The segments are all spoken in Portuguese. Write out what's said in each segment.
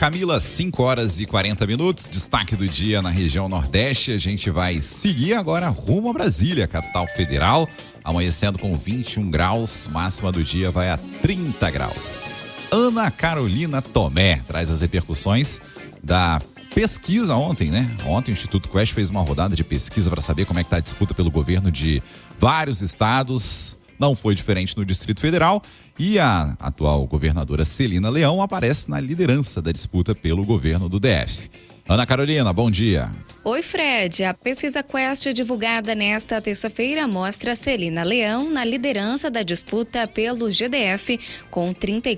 Camila, 5 horas e 40 minutos, destaque do dia na região Nordeste. A gente vai seguir agora rumo a Brasília, capital federal, amanhecendo com 21 graus, máxima do dia vai a 30 graus. Ana Carolina Tomé traz as repercussões da pesquisa ontem, né? Ontem o Instituto Quest fez uma rodada de pesquisa para saber como é que está a disputa pelo governo de vários estados. Não foi diferente no Distrito Federal e a atual governadora Celina Leão aparece na liderança da disputa pelo governo do DF. Ana Carolina, bom dia. Oi, Fred. A pesquisa Quest divulgada nesta terça-feira mostra Celina Leão na liderança da disputa pelo GDF, com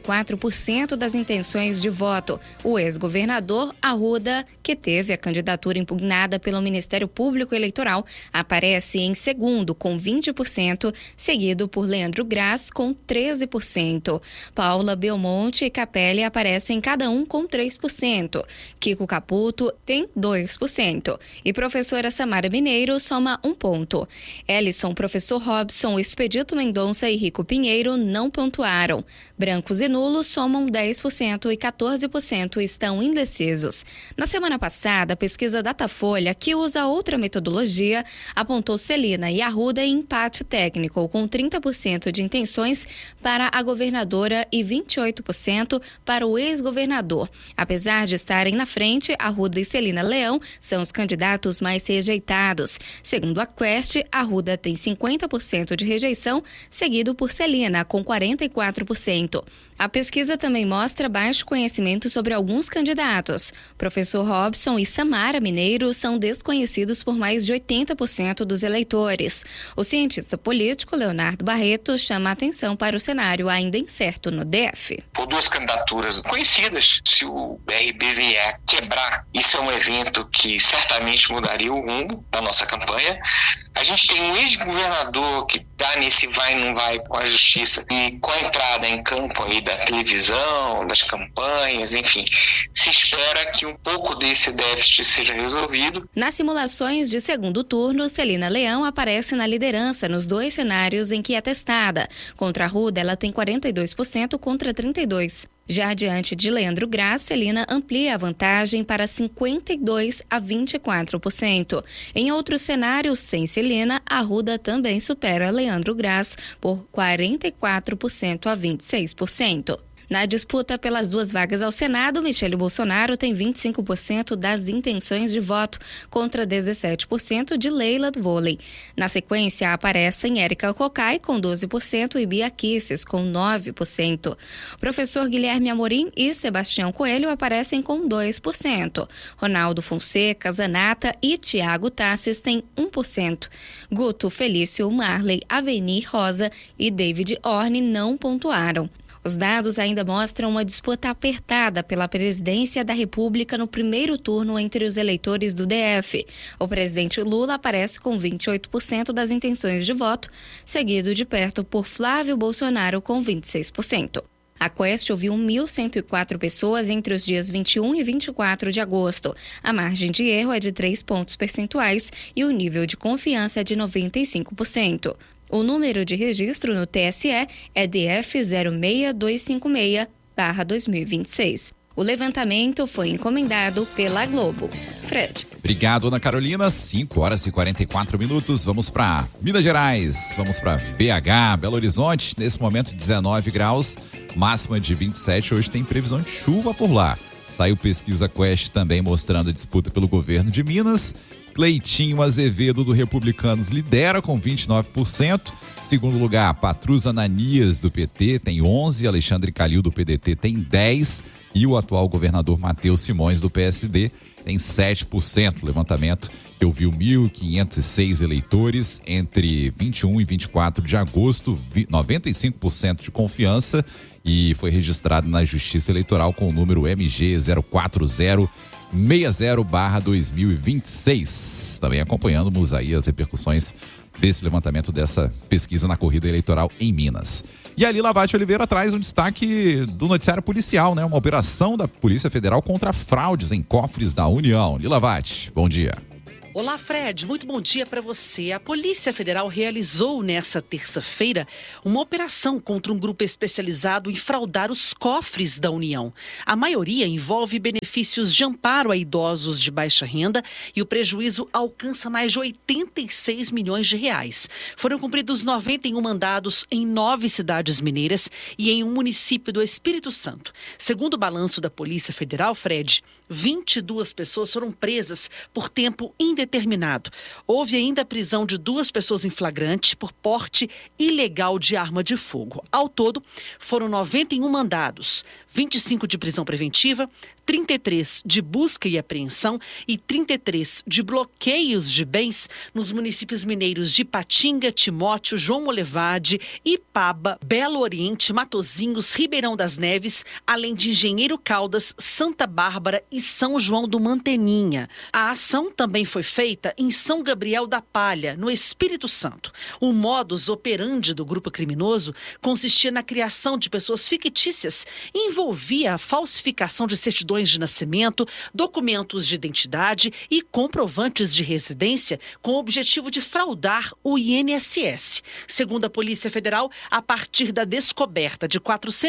34% das intenções de voto. O ex-governador Arruda, que teve a candidatura impugnada pelo Ministério Público Eleitoral, aparece em segundo, com 20%, seguido por Leandro Graz, com 13%. Paula Belmonte e Capelli aparecem cada um com 3%. Kiko Caputo tem 2%. E professora Samara Mineiro soma 1 ponto. Ellison, professor Robson, Expedito Mendonça e Rico Pinheiro não pontuaram. Brancos e nulos somam 10% e 14% estão indecisos. Na semana passada, a pesquisa Datafolha, que usa outra metodologia, apontou Celina e Arruda em empate técnico, com 30% de intenções para a governadora e 28% para o ex-governador. Apesar de estarem na frente, Arruda e Celina Leão são os candidatos mais rejeitados. Segundo a Quest, Arruda tem 50% de rejeição, seguido por Celina, com 44%. A pesquisa também mostra baixo conhecimento sobre alguns candidatos. Professor Robson e Samara Mineiro são desconhecidos por mais de 80% dos eleitores. O cientista político Leonardo Barreto chama a atenção para o cenário ainda incerto no DF. Por duas candidaturas conhecidas, se o BRB vier quebrar, isso é um evento que certamente mudaria o rumo da nossa campanha. A gente tem um ex-governador que está nesse vai e não vai com a justiça e com a entrada em campo aí da televisão, das campanhas, enfim, se espera que um pouco desse déficit seja resolvido. Nas simulações de segundo turno, Celina Leão aparece na liderança nos dois cenários em que é testada. Contra Arruda, ela tem 42% contra 32%. Já diante de Leandro Graz, Celina amplia a vantagem para 52% a 24%. Em outro cenário, sem Celina, Arruda também supera Leandro Graz por 44% a 26%. Na disputa pelas duas vagas ao Senado, Michele Bolsonaro tem 25% das intenções de voto, contra 17% de Leila do Vôlei. Na sequência, aparecem Érica Cocai, com 12%, e Bia Kicis, com 9%. Professor Guilherme Amorim e Sebastião Coelho aparecem com 2%. Ronaldo Fonseca, Zanata e Tiago Tassis têm 1%. Guto, Felício, Marley, Avenir Rosa e David Orne não pontuaram. Os dados ainda mostram uma disputa apertada pela presidência da República no primeiro turno entre os eleitores do DF. O presidente Lula aparece com 28% das intenções de voto, seguido de perto por Flávio Bolsonaro com 26%. A Quest ouviu 1.104 pessoas entre os dias 21 e 24 de agosto. A margem de erro é de 3 pontos percentuais e o nível de confiança é de 95%. O número de registro no TSE é DF 06256/2026. O levantamento foi encomendado pela Globo. Fred. Obrigado, Ana Carolina. 5 horas e 44 minutos. Vamos para Minas Gerais. Vamos para BH, Belo Horizonte. Nesse momento, 19 graus, máxima de 27. Hoje tem previsão de chuva por lá. Saiu pesquisa Quest também mostrando a disputa pelo governo de Minas. Cleitinho Azevedo do Republicanos lidera com 29%. Segundo lugar, Patrus Ananias do PT tem 11%, Alexandre Calil do PDT tem 10% e o atual governador Matheus Simões do PSD tem 7%. Levantamento que ouviu 1.506 eleitores entre 21 e 24 de agosto, 95% de confiança, e foi registrado na Justiça Eleitoral com o número MG 04060/2026. Também acompanhamos aí as repercussões desse levantamento dessa pesquisa na corrida eleitoral em Minas. E a Lila Vatti Oliveira traz um destaque do noticiário policial, né? Uma operação da Polícia Federal contra fraudes em cofres da União. Lila Vatti, bom dia. Olá, Fred. Muito bom dia para você. A Polícia Federal realizou nesta terça-feira uma operação contra um grupo especializado em fraudar os cofres da União. A maioria envolve benefícios de amparo a idosos de baixa renda e o prejuízo alcança mais de 86 milhões de reais. Foram cumpridos 91 mandados em 9 cidades mineiras e em um município do Espírito Santo. Segundo o balanço da Polícia Federal, Fred, 22 pessoas foram presas por tempo indeterminado. Houve ainda a prisão de 2 pessoas em flagrante por porte ilegal de arma de fogo. Ao todo, foram 91 mandados, 25 de prisão preventiva, 33 de busca e apreensão e 33 de bloqueios de bens nos municípios mineiros de Ipatinga, Timóteo, João Molevade, Ipaba, Belo Oriente, Matozinhos, Ribeirão das Neves, além de Engenheiro Caldas, Santa Bárbara e São João do Manteninha. A ação também foi feita em São Gabriel da Palha, no Espírito Santo. O modus operandi do grupo criminoso consistia na criação de pessoas fictícias e envolvia a falsificação de certidões de nascimento, documentos de identidade e comprovantes de residência com o objetivo de fraudar o INSS. Segundo a Polícia Federal, a partir da descoberta de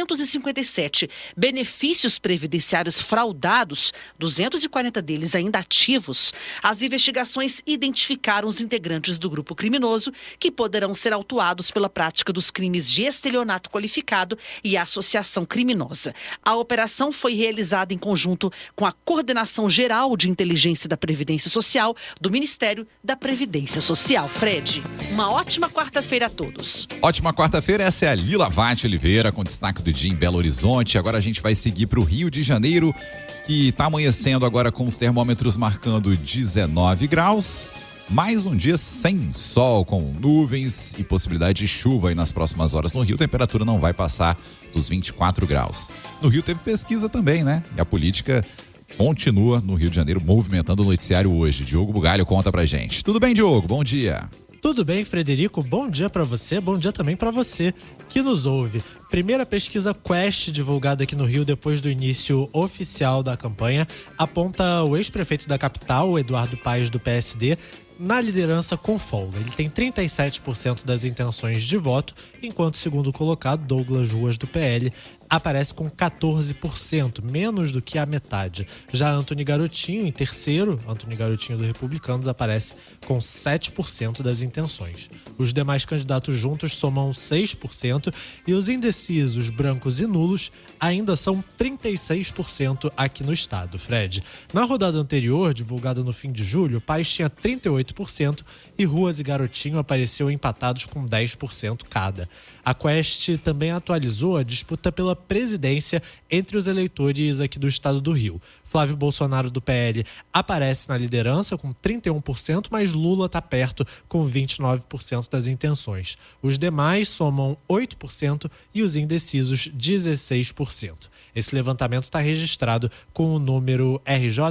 457 benefícios previdenciários fraudados, 240 deles ainda ativos, as investigações identificaram os integrantes do grupo criminoso que poderão ser autuados pela prática dos crimes de estelionato qualificado e associação criminosa. A operação foi realizada em conjunto com a Coordenação Geral de Inteligência da Previdência Social do Ministério da Previdência Social. Fred, uma ótima quarta-feira a todos. Ótima quarta-feira, essa é a Lila Vatti Oliveira com destaque do dia em Belo Horizonte. Agora a gente vai seguir para o Rio de Janeiro, que está amanhecendo agora com os termômetros marcando 19 graus. Mais um dia sem sol, com nuvens e possibilidade de chuva aí nas próximas horas. No Rio, a temperatura não vai passar dos 24 graus. No Rio teve pesquisa também, né? E a política continua no Rio de Janeiro movimentando o noticiário hoje. Diogo Bugalho conta pra gente. Tudo bem, Diogo? Bom dia. Tudo bem, Frederico? Bom dia pra você, bom dia também pra você que nos ouve. Primeira pesquisa Quest divulgada aqui no Rio depois do início oficial da campanha aponta o ex-prefeito da capital, Eduardo Paes, do PSD, na liderança com folga. Ele tem 37% das intenções de voto, enquanto o segundo colocado, Douglas Ruas, do PL, aparece com 14%, menos do que a metade. Já Antony Garotinho, em terceiro, Antony Garotinho do Republicanos, aparece com 7% das intenções. Os demais candidatos juntos somam 6% e os indecisos, brancos e nulos ainda são 36% aqui no estado, Fred. Na rodada anterior, divulgada no fim de julho, Paes tinha 38% e Ruas e Garotinho apareciam empatados com 10% cada. A Quest também atualizou a disputa pela presidência entre os eleitores aqui do estado do Rio. Flávio Bolsonaro, do PL, aparece na liderança com 31%, mas Lula está perto com 29% das intenções. Os demais somam 8% e os indecisos 16%. Esse levantamento está registrado com o número RJ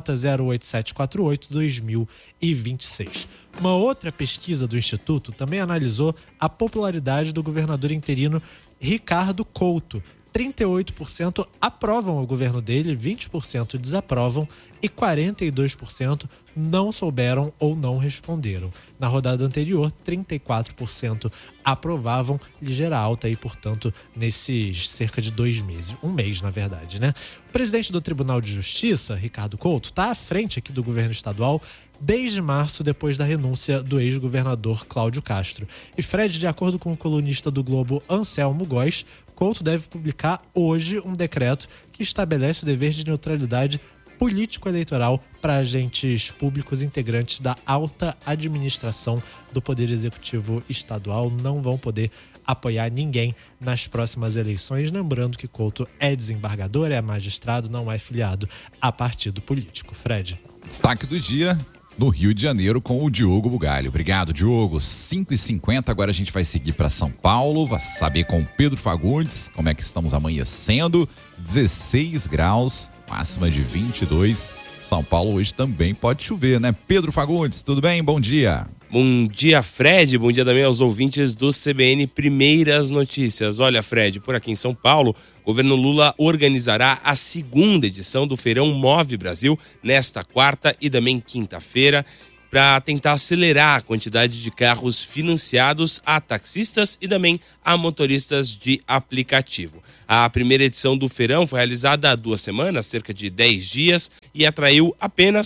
08748-2026. Uma outra pesquisa do Instituto também analisou a popularidade do governador interino Ricardo Couto. 38% aprovam o governo dele, 20% desaprovam e 42% não souberam ou não responderam. Na rodada anterior, 34% aprovavam, ligeira alta aí, portanto, nesses cerca de 2 meses. Um mês, na verdade, né? O presidente do Tribunal de Justiça, Ricardo Couto, está à frente aqui do governo estadual desde março, depois da renúncia do ex-governador Cláudio Castro. E Fred, de acordo com o colunista do Globo Anselmo Góes, Couto deve publicar hoje um decreto que estabelece o dever de neutralidade político-eleitoral para agentes públicos integrantes da alta administração do Poder Executivo Estadual. Não vão poder apoiar ninguém nas próximas eleições. Lembrando que Couto é desembargador, é magistrado, não é filiado a partido político. Fred. Destaque do dia no Rio de Janeiro com o Diogo Bugalho. Obrigado, Diogo. 5h50, agora a gente vai seguir para São Paulo, vai saber com o Pedro Fagundes como é que estamos amanhecendo. 16 graus, máxima de 22. São Paulo hoje também pode chover, né? Pedro Fagundes, tudo bem? Bom dia. Bom dia, Fred. Bom dia também aos ouvintes do CBN Primeiras Notícias. Olha, Fred, por aqui em São Paulo, o governo Lula organizará a segunda edição do Feirão Move Brasil nesta quarta e também quinta-feira. para tentar acelerar a quantidade de carros financiados a taxistas e também a motoristas de aplicativo. A primeira edição do feirão foi realizada há 2 semanas, cerca de 10 dias, e atraiu apenas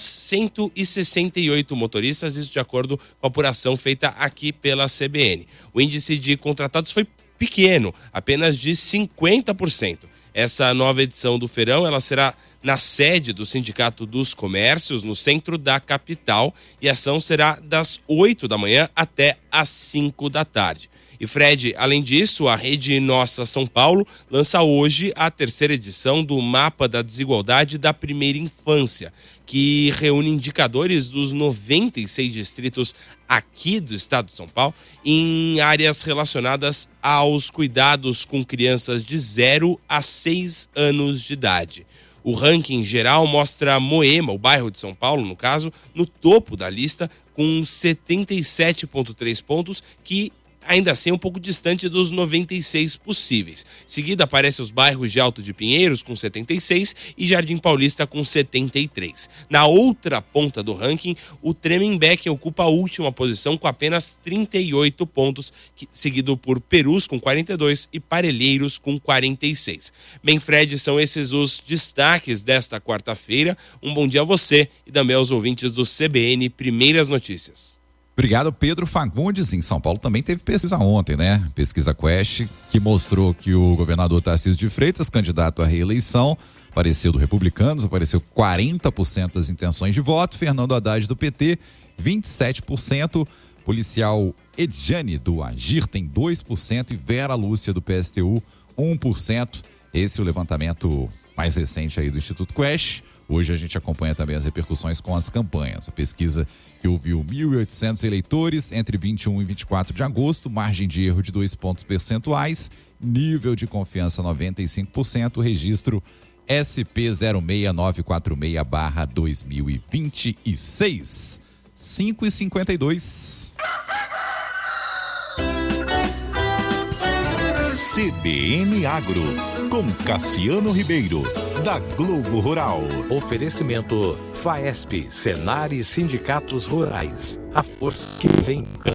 168 motoristas, isso de acordo com a apuração feita aqui pela CBN. O índice de contratados foi pequeno, apenas de 50%. Essa nova edição do feirão, ela será na sede do Sindicato dos Comércios, no centro da capital, e a ação será das 8 da manhã até às 5 da tarde. E Fred, além disso, a Rede Nossa São Paulo lança hoje a 3ª edição do Mapa da Desigualdade da Primeira Infância, que reúne indicadores dos 96 distritos aqui do estado de São Paulo em áreas relacionadas aos cuidados com crianças de 0 a 6 anos de idade. O ranking geral mostra Moema, o bairro de São Paulo, no caso, no topo da lista, com 77,3 pontos, que ainda assim é um pouco distante dos 96 possíveis. Seguida aparecem os bairros de Alto de Pinheiros com 76 e Jardim Paulista com 73. Na outra ponta do ranking, o Tremembé ocupa a última posição com apenas 38 pontos, seguido por Perus com 42 e Parelheiros com 46. Bem, Fred, são esses os destaques desta quarta-feira. Um bom dia a você e também aos ouvintes do CBN Primeiras Notícias. Obrigado, Pedro Fagundes. Em São Paulo também teve pesquisa ontem, né? Pesquisa Quest, que mostrou que o governador Tarcísio de Freitas, candidato à reeleição, apareceu do Republicanos, apareceu 40% das intenções de voto. Fernando Haddad do PT, 27%. Policial Edjane do Agir tem 2% e Vera Lúcia do PSTU, 1%. Esse é o levantamento mais recente aí do Instituto Quest. Hoje a gente acompanha também as repercussões com as campanhas. A pesquisa que ouviu 1.800 eleitores entre 21 e 24 de agosto, margem de erro de 2 pontos percentuais, nível de confiança 95%, registro SP06946/2026. 5h52. CBN Agro, com Cassiano Ribeiro, da Globo Rural. Oferecimento Faesp, Senar e Sindicatos Rurais. A força que vem.